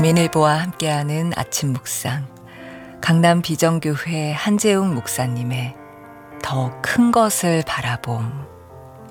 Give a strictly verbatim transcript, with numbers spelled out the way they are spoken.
국민일보와 함께하는 아침 묵상, 강남 비전교회 한재웅 목사님의 더 큰 것을 바라봄.